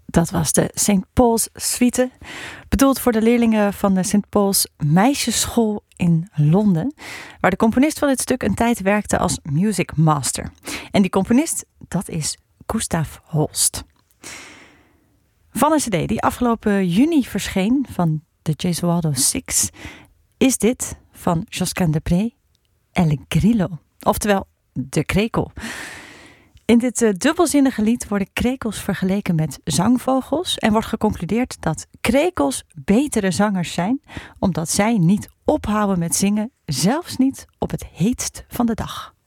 Dat was de St. Paul's Suite, bedoeld voor de leerlingen van de St. Paul's Meisjesschool in Londen, waar de componist van dit stuk een tijd werkte als music master. En die componist, dat is Gustav Holst. Van een cd die afgelopen juni verscheen van de Gesualdo Six, is dit van Josquin de Prez, El Grillo, oftewel de krekel. In dit dubbelzinnige lied worden krekels vergeleken met zangvogels en wordt geconcludeerd dat krekels betere zangers zijn, omdat zij niet ophouden met zingen, zelfs niet op het heetst van de dag.